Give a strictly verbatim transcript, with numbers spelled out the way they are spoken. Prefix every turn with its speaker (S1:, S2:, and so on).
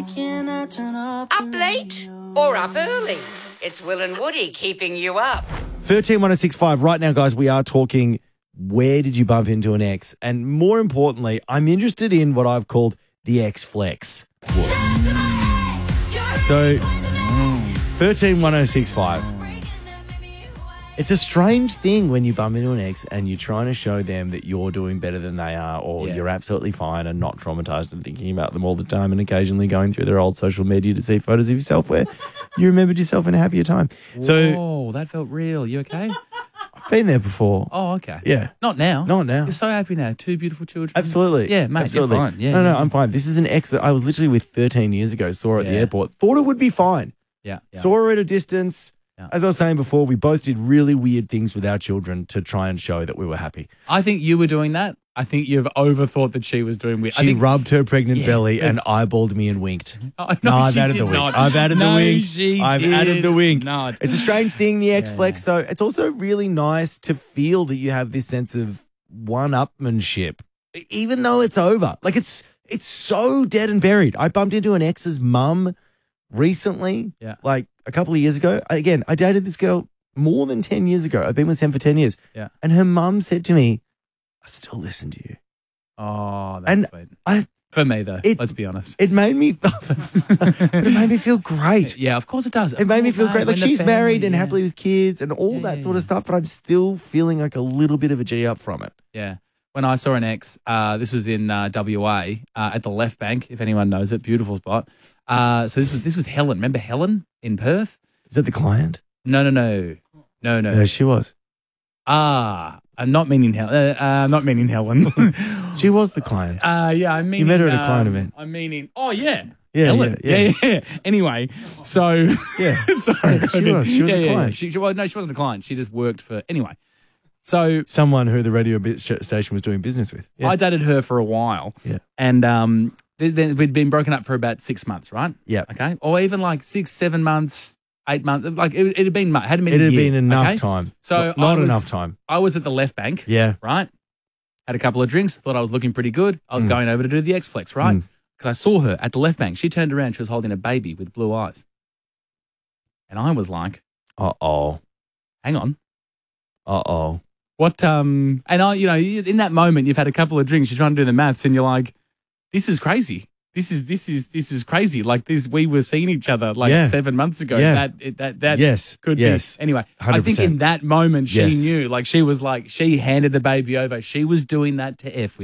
S1: Why can't I turn off the
S2: Up late or up early? It's Will and Woody keeping you up.
S3: thirteen one oh six five. Right now, guys, we are talking where did you bump into an ex? And more importantly, I'm interested in what I've called the ex flex. So, thirteen one oh six five. It's a strange thing when you bump into an ex and you're trying to show them that you're doing better than they are, or
S4: Yeah.
S3: you're absolutely fine and not traumatized and thinking about them all the time, and occasionally going through their old social media to see photos of yourself where you remembered yourself in a happier time. So,
S4: Oh, that felt real. You okay?
S3: I've been there before.
S4: Oh, okay.
S3: Yeah.
S4: Not now.
S3: Not now.
S4: You're so happy now. Two beautiful children.
S3: Absolutely.
S4: Yeah, mate,
S3: Absolutely.
S4: you're fine. Yeah,
S3: no, no,
S4: yeah.
S3: I'm fine. This is an ex that I was literally with thirteen years ago, saw her at the
S4: Yeah.
S3: airport, thought it would be fine.
S4: Yeah. yeah.
S3: Saw her at a distance.
S4: Yeah.
S3: As I was saying before, we both did really weird things with our children to try and show that we were happy.
S4: I think you were doing that. I think you've overthought that she was doing weird. I
S3: She
S4: think,
S3: rubbed her pregnant
S4: Yeah.
S3: belly and eyeballed me and winked.
S4: Oh,
S3: No,
S4: no,
S3: I've
S4: she
S3: added
S4: did
S3: the wink.
S4: not.
S3: I've added the
S4: No,
S3: wink.
S4: she
S3: I've
S4: did
S3: added the wink.
S4: not.
S3: It's a strange thing, the X
S4: Yeah.
S3: Flex, though. It's also really nice to feel that you have this sense of one-upmanship, even though it's over. Like, it's it's so dead and buried. I bumped into an ex's mum recently,
S4: Yeah.
S3: like a couple of years ago. Again, I dated this girl more than ten years ago. I've been with Sam for ten years.
S4: Yeah.
S3: And her mum said to me, I still listen to you.
S4: Oh, that's
S3: And
S4: sweet.
S3: I,
S4: For me, though,
S3: It-
S4: let's be honest.
S3: it made me, it made me feel great.
S4: Yeah, of course it does.
S3: It made me
S4: Of
S3: feel
S4: course,
S3: great. Like,
S4: when the
S3: she's
S4: family,
S3: married and
S4: yeah.
S3: happily with kids and all
S4: Yeah,
S3: that
S4: yeah,
S3: sort of
S4: yeah.
S3: stuff, but I'm still feeling like a little bit of a G up from it.
S4: Yeah. When I saw an ex, uh, this was in uh, W A uh, at the Left Bank, if anyone knows it, beautiful spot. Uh, so this was this was Helen. Remember Helen in Perth?
S3: Is that the client?
S4: No, no, no, no, no.
S3: No, she was.
S4: Ah, I'm not meaning Helen. Uh, uh, not meaning Helen.
S3: She was the client.
S4: uh, yeah, I mean.
S3: met her at a client event.
S4: I'm meaning. Oh yeah.
S3: Yeah,
S4: Helen.
S3: yeah, yeah.
S4: yeah, yeah. Anyway, so
S3: Yeah.
S4: sorry,
S3: Yeah, she was. She was
S4: yeah,
S3: a
S4: yeah, yeah.
S3: client.
S4: She, she, well, no, she wasn't a client. She just worked for. Anyway, so
S3: Someone who the radio bit- sh- station was doing business with. Yeah.
S4: I dated her for a while.
S3: Yeah.
S4: And um, th- then we'd been broken up for about six months, right?
S3: Yeah.
S4: Okay. Or even like six, seven months, eight months. Like it, it had been, mu- hadn't been
S3: It
S4: a
S3: had
S4: year,
S3: been enough
S4: okay?
S3: time.
S4: So
S3: not, not
S4: I was-
S3: enough time.
S4: I was at the Left Bank,
S3: Yeah.
S4: right? Had a couple of drinks, thought I was looking pretty good. I was
S3: Mm.
S4: going over to do the X Flex, right?
S3: Mm.
S4: Because I saw her at the Left Bank. She turned around, she was holding a baby with blue eyes. And I was like,
S3: Uh oh.
S4: hang on.
S3: Uh oh.
S4: What, um, and I, you know, in that moment, you've had a couple of drinks, you're trying to do the maths, and you're like, this is crazy. This is, this is, this is crazy. Like this, we were seeing each other like
S3: Yeah.
S4: seven months ago.
S3: Yeah.
S4: That, it- that, that
S3: Yes.
S4: could
S3: Yes.
S4: be. Anyway,
S3: one hundred
S4: I think
S3: percent.
S4: in that moment, she
S3: Yes.
S4: knew, like she was like, she handed the baby over. She was doing that to F with